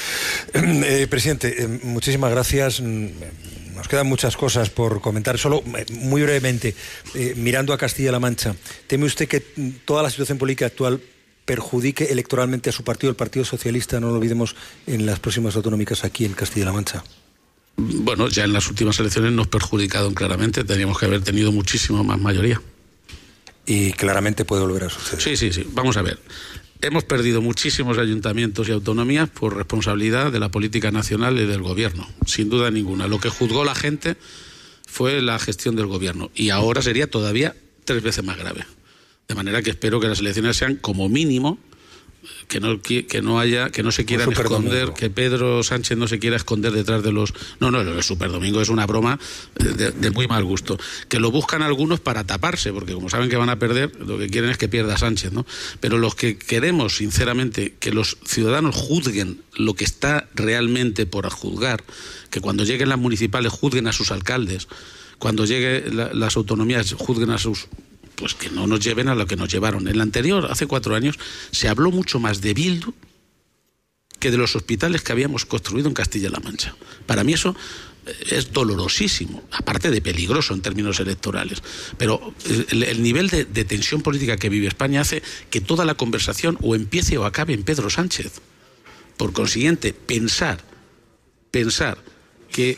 Presidente, muchísimas gracias. Nos quedan muchas cosas por comentar. Solo muy brevemente, mirando a Castilla-La Mancha, ¿teme usted que toda la situación política actual perjudique electoralmente a su partido, el Partido Socialista, no lo olvidemos, en las próximas autonómicas aquí en Castilla-La Mancha? Bueno, ya en las últimas elecciones nos perjudicaron claramente. Teníamos que haber tenido muchísimo más mayoría. Y claramente puede volver a suceder. Sí. Vamos a ver. Hemos perdido muchísimos ayuntamientos y autonomías por responsabilidad de la política nacional y del gobierno, sin duda ninguna. Lo que juzgó la gente fue la gestión del gobierno y ahora sería todavía 3 veces más grave. De manera que espero que las elecciones sean como mínimo, que no se quieran esconder, que Pedro Sánchez no se quiera esconder detrás de los... No, el Superdomingo es una broma de muy mal gusto. Que lo buscan algunos para taparse, porque como saben que van a perder, lo que quieren es que pierda Sánchez, ¿no? Pero los que queremos, sinceramente, que los ciudadanos juzguen lo que está realmente por juzgar, que cuando lleguen las municipales juzguen a sus alcaldes, cuando lleguen las autonomías juzguen a sus... pues que no nos lleven a lo que nos llevaron. En la anterior, hace 4 años, se habló mucho más de Bildu que de los hospitales que habíamos construido en Castilla-La Mancha. Para mí eso es dolorosísimo, aparte de peligroso en términos electorales. Pero el nivel de tensión política que vive España hace que toda la conversación o empiece o acabe en Pedro Sánchez. Por consiguiente, pensar que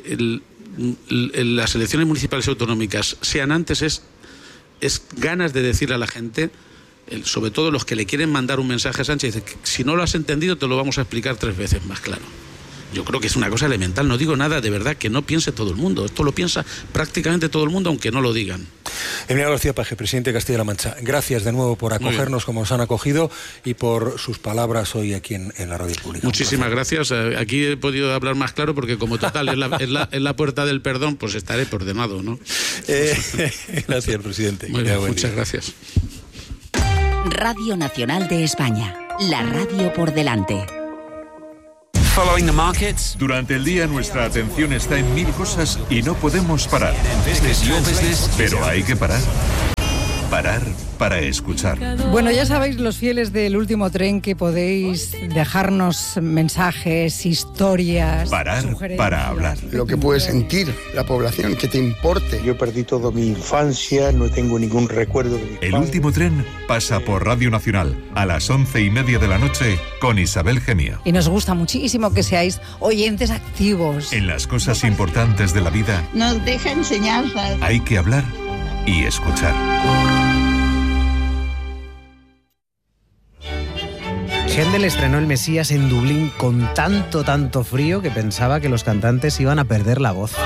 las elecciones municipales y autonómicas sean antes es ganas de decirle a la gente, sobre todo los que le quieren mandar un mensaje a Sánchez, que si no lo has entendido te lo vamos a explicar 3 veces más claro. Yo creo que es una cosa elemental, no digo nada de verdad que no piense todo el mundo, esto lo piensa prácticamente todo el mundo, aunque no lo digan. Emiliano García Paje, presidente de Castilla-La Mancha, gracias de nuevo por acogernos como nos han acogido y por sus palabras hoy aquí en la radio pública. Muchísimas gracias. Aquí he podido hablar más claro porque como total es la puerta del perdón, pues estaré ordenado, ¿no? Gracias, presidente. Muy bien, muchas gracias. Radio Nacional de España, la radio por delante. Durante el día nuestra atención está en 1000 cosas y no podemos parar. Pero hay que parar. Parar para escuchar. Bueno, ya sabéis, los fieles del Último Tren, que podéis dejarnos mensajes, historias, parar para hablar. Lo que puede sentir la población, que te importe. Yo perdí toda mi infancia, no tengo ningún recuerdo de mi padre. El Último Tren pasa por Radio Nacional a las 11:30 de la noche con Isabel Gemio. Y nos gusta muchísimo que seáis oyentes activos. En las cosas importantes de la vida nos deja enseñanzas. Hay que hablar y escuchar. Händel estrenó El Mesías en Dublín con tanto frío que pensaba que los cantantes iban a perder la voz.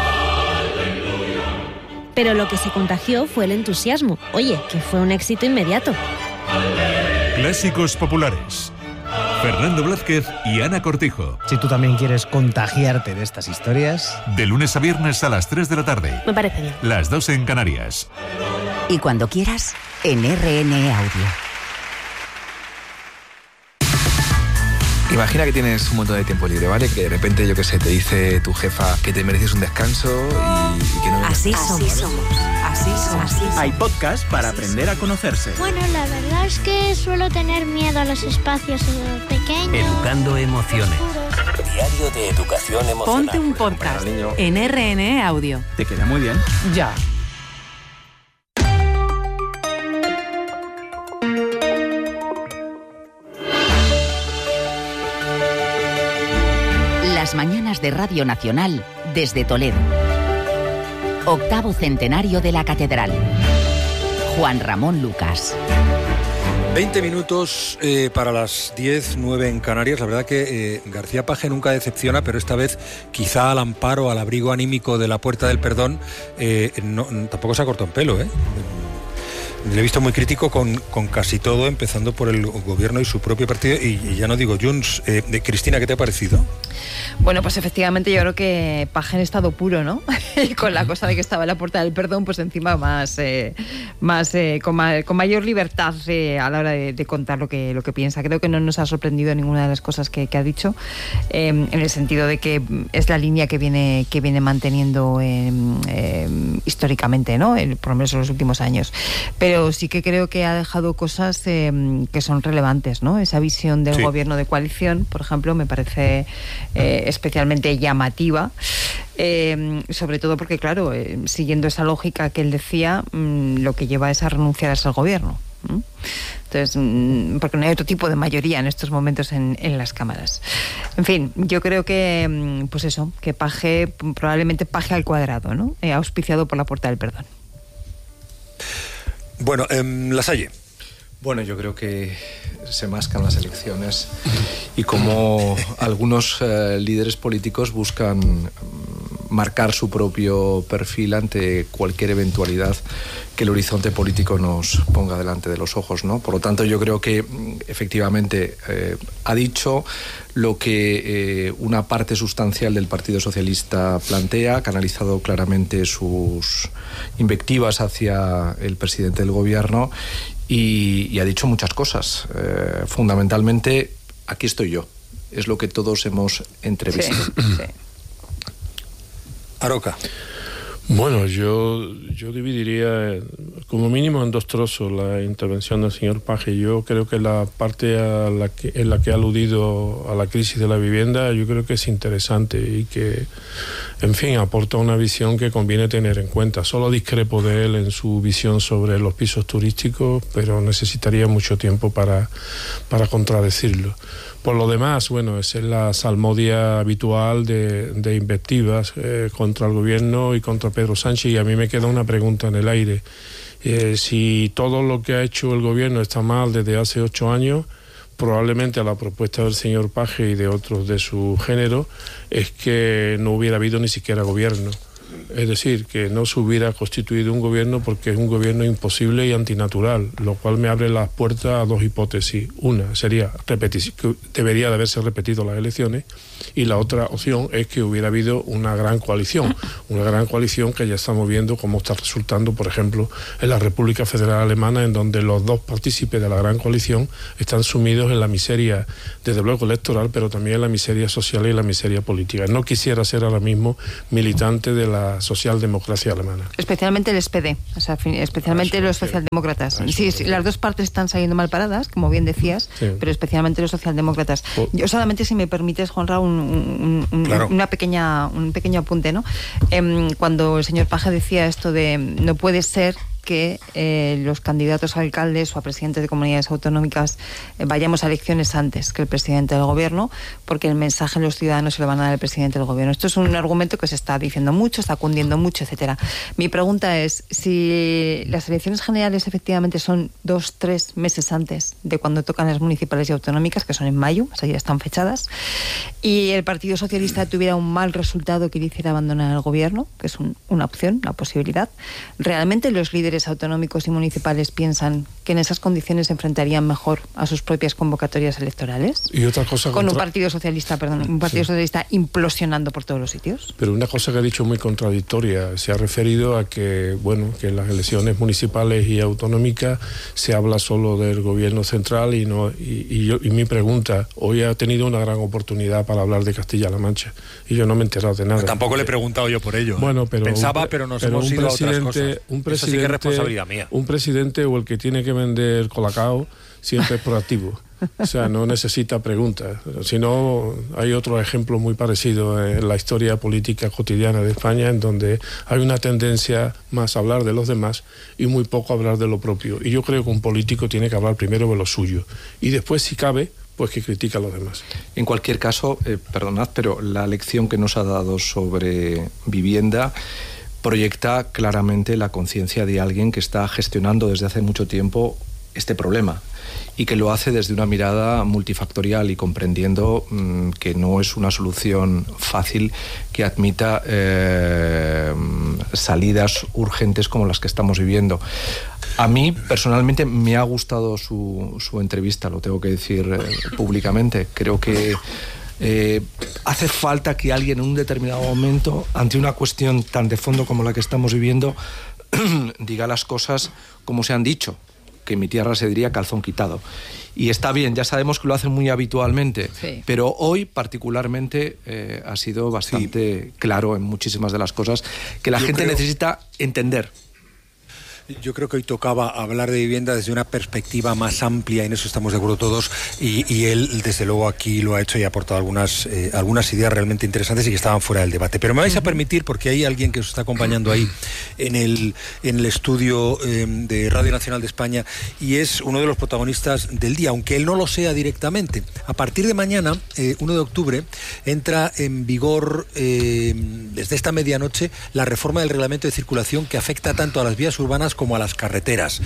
Pero lo que se contagió fue el entusiasmo. Oye, que fue un éxito inmediato. Clásicos populares. Fernando Blázquez y Ana Cortijo. Si tú también quieres contagiarte de estas historias... De lunes a viernes a las 3 de la tarde. Me parece bien. Las 2 en Canarias. Y cuando quieras, en RN Audio. Imagina que tienes un montón de tiempo libre, ¿vale? Que de repente, yo qué sé, te dice tu jefa que te mereces un descanso y que no... Así somos. Hay podcast para aprender a conocerse. Bueno, la verdad es que suelo tener miedo a los espacios pequeños. Educando emociones. Diario de educación emocional. Ponte un podcast en RN Audio. Te queda muy bien. Ya. Las mañanas de Radio Nacional desde Toledo. 8º centenario de la Catedral. Juan Ramón Lucas. 20 minutos para las 10, 9 en Canarias. La verdad que García Paje nunca decepciona, pero esta vez quizá al amparo, al abrigo anímico de la Puerta del Perdón, tampoco se ha cortado un pelo, Le he visto muy crítico con casi todo, empezando por el gobierno y su propio partido, y ya no digo Junts. Cristina, ¿qué te ha parecido? Bueno, pues efectivamente yo creo que Paje en estado puro, ¿no? Y con la cosa de que estaba en la Puerta del Perdón, pues encima con mayor libertad a la hora de contar lo que piensa. Creo que no nos ha sorprendido ninguna de las cosas que ha dicho, en el sentido de que es la línea que viene manteniendo históricamente, ¿no? Por lo menos en los últimos años. Pero sí que creo que ha dejado cosas que son relevantes, ¿no? Esa visión del gobierno de coalición, por ejemplo, me parece especialmente llamativa, sobre todo porque, claro, siguiendo esa lógica que él decía, lo que lleva es a renunciar a ese gobierno. Entonces, porque no hay otro tipo de mayoría en estos momentos en las cámaras. En fin, yo creo que, pues eso, que Paje, probablemente Paje al cuadrado, ¿no? Auspiciado por la Puerta del Perdón. Bueno, Lasalle. Bueno, yo creo que se mascan las elecciones y como algunos líderes políticos buscan marcar su propio perfil ante cualquier eventualidad que el horizonte político nos ponga delante de los ojos, ¿no? Por lo tanto, yo creo que efectivamente ha dicho lo que una parte sustancial del Partido Socialista plantea, ha canalizado claramente sus invectivas hacia el presidente del gobierno y ha dicho muchas cosas. Fundamentalmente, aquí estoy yo. Es lo que todos hemos entrevisto. Sí. Aroca. Bueno, yo dividiría como mínimo en dos trozos la intervención del señor Paje. Yo creo que la parte en la que ha aludido a la crisis de la vivienda, yo creo que es interesante y que, en fin, aporta una visión que conviene tener en cuenta. Solo discrepo de él en su visión sobre los pisos turísticos, pero necesitaría mucho tiempo para contradecirlo. Por lo demás, bueno, esa es la salmodia habitual de invectivas contra el gobierno y contra Pedro Sánchez, y a mí me queda una pregunta en el aire. Si todo lo que ha hecho el gobierno está mal desde hace 8 años, probablemente a la propuesta del señor Paje y de otros de su género es que no hubiera habido ni siquiera gobierno. Es decir, que no se hubiera constituido un gobierno porque es un gobierno imposible y antinatural, lo cual me abre las puertas a dos hipótesis. Una sería que debería de haberse repetido las elecciones, y la otra opción es que hubiera habido una gran coalición que ya estamos viendo cómo está resultando, por ejemplo, en la República Federal Alemana, en donde los dos partícipes de la gran coalición están sumidos en la miseria, desde luego electoral, pero también en la miseria social y la miseria política. No quisiera ser ahora mismo militante de la socialdemocracia alemana. Especialmente el SPD, o sea, especialmente los socialdemócratas. Sí, las dos partes están saliendo mal paradas, como bien decías, pero especialmente los socialdemócratas. Yo solamente, si me permites, Juanra, un pequeño apunte, ¿no? Cuando el señor Paje decía esto de no puede ser que los candidatos a alcaldes o a presidentes de comunidades autonómicas vayamos a elecciones antes que el presidente del gobierno, porque el mensaje a los ciudadanos se lo van a dar al presidente del gobierno. Esto es un argumento que se está diciendo mucho, está cundiendo mucho, etcétera. Mi pregunta es, si las elecciones generales efectivamente son 2-3 meses antes de cuando tocan las municipales y autonómicas, que son en mayo, o sea, ya están fechadas, y el Partido Socialista tuviera un mal resultado que le hiciera abandonar el gobierno, que es una opción, una posibilidad, ¿realmente los líderes líderes autonómicos y municipales piensan que en esas condiciones se enfrentarían mejor a sus propias convocatorias electorales? Y otra cosa con un partido socialista, socialista implosionando por todos los sitios. Pero una cosa que ha dicho muy contradictoria, se ha referido a que, bueno, que en las elecciones municipales y autonómicas se habla solo del gobierno central y mi pregunta, hoy ha tenido una gran oportunidad para hablar de Castilla-La Mancha y yo no me he enterado de nada. Tampoco le he preguntado yo por ello. Bueno, pero nos hemos ido a otras cosas. Eso sí que es responsabilidad mía. Un presidente o el que tiene que vender Colacao siempre es proactivo. O sea, no necesita preguntas. Si no, hay otro ejemplo muy parecido en la historia política cotidiana de España, en donde hay una tendencia más a hablar de los demás y muy poco a hablar de lo propio. Y yo creo que un político tiene que hablar primero de lo suyo y después, si cabe, pues que critica a los demás. En cualquier caso, perdonad, pero la lección que nos ha dado sobre vivienda proyecta claramente la conciencia de alguien que está gestionando desde hace mucho tiempo este problema y que lo hace desde una mirada multifactorial y comprendiendo que no es una solución fácil que admita salidas urgentes como las que estamos viviendo. A mí, personalmente, me ha gustado su entrevista, lo tengo que decir públicamente. Creo que hace falta que alguien en un determinado momento, ante una cuestión tan de fondo como la que estamos viviendo, diga las cosas como se han dicho, que en mi tierra se diría calzón quitado. Y está bien, ya sabemos que lo hacen muy habitualmente, sí, pero hoy particularmente ha sido bastante claro en muchísimas de las cosas que la gente necesita entender. Yo creo que hoy tocaba hablar de vivienda desde una perspectiva más amplia, y en eso estamos de acuerdo todos, y él desde luego aquí lo ha hecho y ha aportado algunas ideas realmente interesantes y que estaban fuera del debate. Pero me vais a permitir, porque hay alguien que os está acompañando ahí en el estudio de Radio Nacional de España, y es uno de los protagonistas del día, aunque él no lo sea directamente. A partir de mañana, 1 de octubre, entra en vigor desde esta medianoche la reforma del reglamento de circulación que afecta tanto a las vías urbanas como a las carreteras.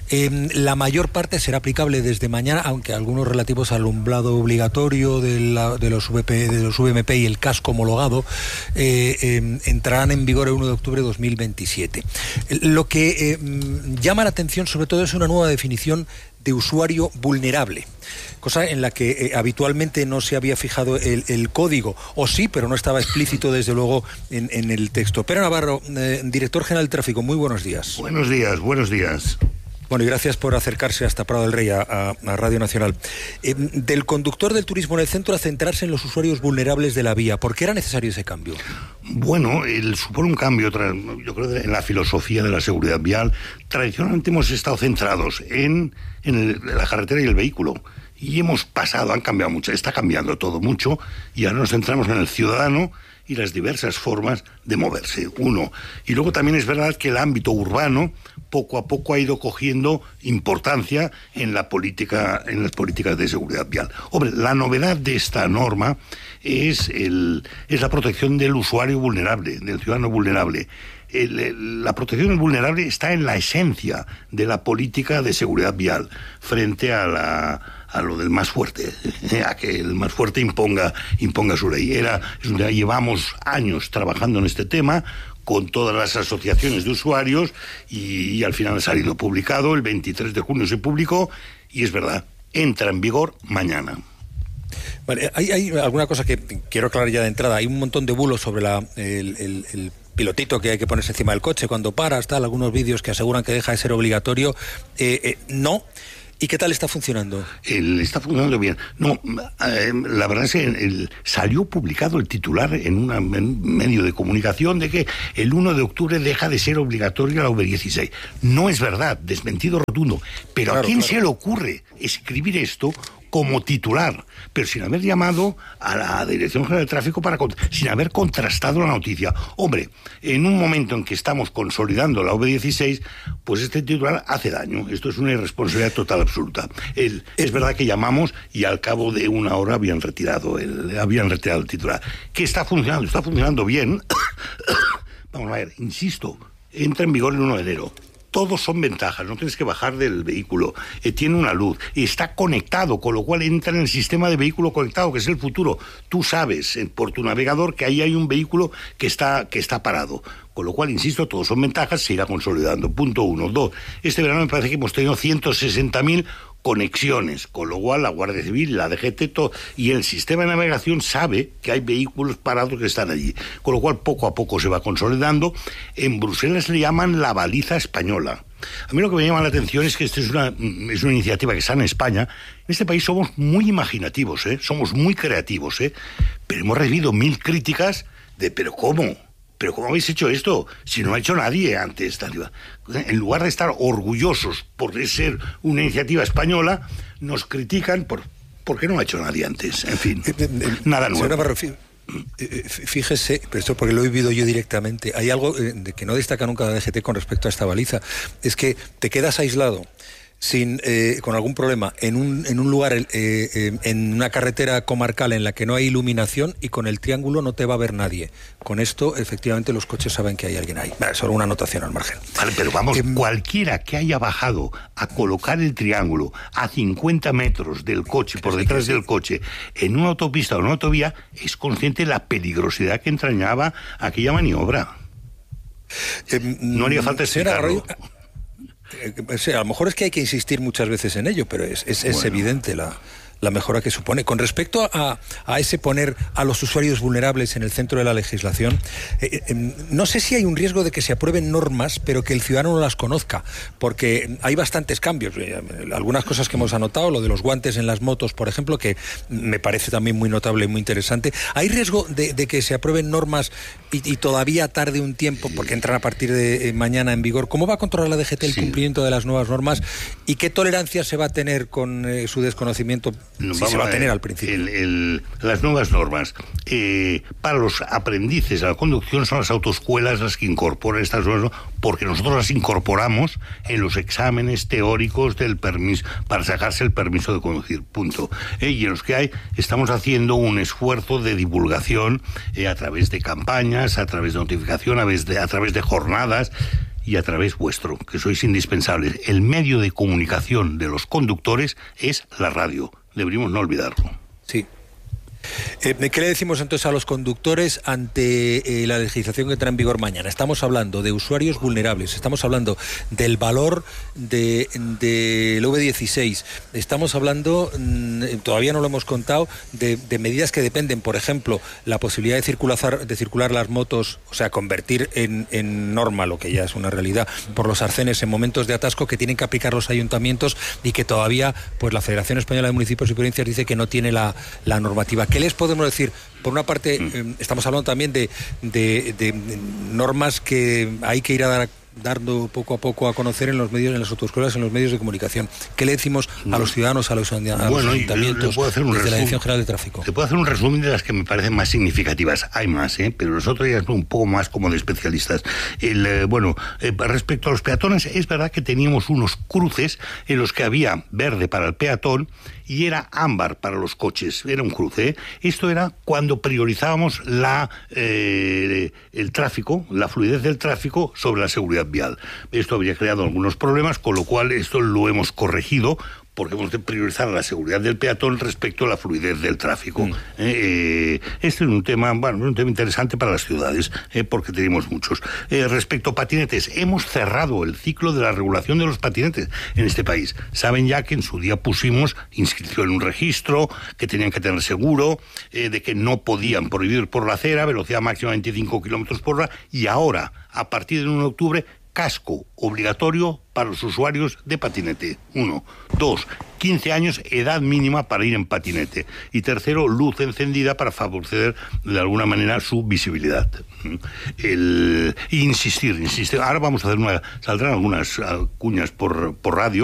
La mayor parte será aplicable desde mañana, aunque algunos relativos al alumbrado obligatorio de los VMP y el casco homologado entrarán en vigor el 1 de octubre de 2027. Lo que llama la atención sobre todo es una nueva definición de usuario vulnerable, cosa en la que habitualmente no se había fijado el código, o sí, pero no estaba explícito desde luego en el texto. Pere Navarro, director general de tráfico, muy buenos días. Buenos días. Bueno, y gracias por acercarse hasta Prado del Rey a Radio Nacional. Del conductor del turismo en el centro a centrarse en los usuarios vulnerables de la vía, ¿por qué era necesario ese cambio? Bueno, supone un cambio, yo creo, en la filosofía de la seguridad vial. Tradicionalmente hemos estado centrados en la carretera y el vehículo. Y hemos pasado, han cambiado mucho, está cambiando todo mucho, y ahora nos centramos en el ciudadano y las diversas formas de moverse, uno. Y luego también es verdad que el ámbito urbano poco a poco ha ido cogiendo importancia en las políticas de seguridad vial. Hombre, la novedad de esta norma es la protección del usuario vulnerable, del ciudadano vulnerable. La protección del vulnerable está en la esencia de la política de seguridad vial frente a lo del más fuerte, a que el más fuerte imponga su ley. Llevamos años trabajando en este tema con todas las asociaciones de usuarios y al final ha salido publicado, el 23 de junio se publicó y es verdad, entra en vigor mañana. Vale, hay alguna cosa que quiero aclarar ya de entrada. Hay un montón de bulos sobre el pilotito que hay que ponerse encima del coche cuando paras, algunos vídeos que aseguran que deja de ser obligatorio. No. ¿Y qué tal está funcionando? Está funcionando bien. No, la verdad es que salió publicado el titular en un medio de comunicación de que el 1 de octubre deja de ser obligatoria la V16. No es verdad, desmentido rotundo. Pero claro, ¿a quién se le ocurre escribir esto como titular, pero sin haber llamado a la Dirección General de Tráfico sin haber contrastado la noticia? Hombre, en un momento en que estamos consolidando la V16, pues este titular hace daño. Esto es una irresponsabilidad total absoluta. Es verdad que llamamos y al cabo de una hora habían retirado el titular. ¿Qué está funcionando? Está funcionando bien. Vamos a ver, insisto, entra en vigor el 1 de enero. Todos son ventajas, no tienes que bajar del vehículo, tiene una luz, está conectado, con lo cual entra en el sistema de vehículo conectado, que es el futuro. Tú sabes por tu navegador que ahí hay un vehículo que está parado. Con lo cual, insisto, todos son ventajas, se irá consolidando. Punto 1. 2. Este verano me parece que hemos tenido 160.000 conexiones, con lo cual la Guardia Civil, la DGT y el sistema de navegación sabe que hay vehículos parados que están allí, con lo cual poco a poco se va consolidando. En Bruselas le llaman la baliza española. A mí lo que me llama la atención es que esta es una iniciativa que está en España. En este país somos muy imaginativos, somos muy creativos, pero hemos recibido 1000 críticas de ¿pero cómo habéis hecho esto? Si no ha hecho nadie antes. En lugar de estar orgullosos por ser una iniciativa española, nos critican por qué no ha hecho nadie antes. En fin, nada nuevo. Fíjese, pero esto porque lo he vivido yo directamente, hay algo de que no destaca nunca la DGT con respecto a esta baliza, es que te quedas aislado con algún problema en un lugar, en una carretera comarcal en la que no hay iluminación, y con el triángulo no te va a ver nadie. Con esto, efectivamente, los coches saben que hay alguien ahí. Solo una anotación al margen. Vale, pero vamos, cualquiera que haya bajado a colocar el triángulo a 50 metros del coche, por detrás del coche, en una autopista o en una autovía, es consciente de la peligrosidad que entrañaba aquella maniobra. No haría falta explicarlo. A lo mejor es que hay que insistir muchas veces en ello, pero es evidente la mejora que supone. Con respecto a ese poner a los usuarios vulnerables en el centro de la legislación, no sé si hay un riesgo de que se aprueben normas, pero que el ciudadano no las conozca, porque hay bastantes cambios. Algunas cosas que hemos anotado, lo de los guantes en las motos, por ejemplo, que me parece también muy notable y muy interesante. ¿Hay riesgo de que se aprueben normas y todavía tarde un tiempo, porque entran a partir de mañana en vigor? ¿Cómo va a controlar la DGT el cumplimiento de las nuevas normas y qué tolerancia se va a tener con su desconocimiento? Se va a tener al principio. Las nuevas normas para los aprendices a la conducción son las autoescuelas las que incorporan estas normas, porque nosotros las incorporamos en los exámenes teóricos del permiso para sacarse el permiso de conducir, punto. Y en los que estamos haciendo un esfuerzo de divulgación a través de campañas, a través de notificación, a través de jornadas y a través vuestro, que sois indispensables. El medio de comunicación de los conductores es la radio. Deberíamos no olvidarlo. Sí. ¿Qué le decimos entonces a los conductores ante la legislación que entra en vigor mañana? Estamos hablando de usuarios vulnerables, estamos hablando del valor del V16, estamos hablando, todavía no lo hemos contado, de medidas que dependen, por ejemplo, la posibilidad de circular las motos, o sea, convertir en norma, lo que ya es una realidad, por los arcenes en momentos de atasco que tienen que aplicar los ayuntamientos y que todavía pues la Federación Española de Municipios y Provincias dice que no tiene la normativa. ¿Qué les podemos decir? Por una parte, estamos hablando también de normas que hay que ir dando poco a poco a conocer en los medios, en las autoescuelas, en los medios de comunicación. ¿Qué le decimos a los ciudadanos, a los ayuntamientos, desde la Dirección General de Tráfico? Te puedo hacer un resumen de las que me parecen más significativas. Hay más, pero nosotros ya es un poco más como de especialistas. Respecto a los peatones, es verdad que teníamos unos cruces en los que había verde para el peatón y era ámbar para los coches. Era un cruce. Esto era cuando priorizábamos el tráfico, la fluidez del tráfico sobre la seguridad vial. Esto habría creado algunos problemas, con lo cual esto lo hemos corregido, porque hemos de priorizar la seguridad del peatón respecto a la fluidez del tráfico. Este es un tema interesante para las ciudades, porque tenemos muchos. Respecto a patinetes, hemos cerrado el ciclo de la regulación de los patinetes en este país. Saben ya que en su día pusimos inscripción en un registro, que tenían que tener seguro, de que no podían prohibir por la acera, velocidad máxima 25 kilómetros por hora, y ahora, a partir del 1 de octubre, casco obligatorio para los usuarios de patinete. 1. 2. 15 años, edad mínima para ir en patinete. Y tercero, luz encendida para favorecer de alguna manera su visibilidad. Insistir. Ahora vamos a hacer saldrán algunas cuñas por radio.